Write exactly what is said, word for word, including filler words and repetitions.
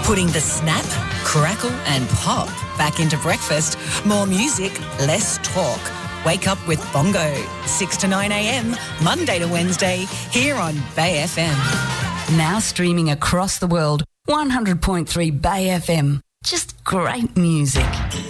Putting the snap, crackle and pop back into breakfast. More music, less talk. Wake up with Bongo, six to nine a.m, Monday to Wednesday, here on Bay F M. Now streaming across the world, one hundred point three Bay F M. Just great music.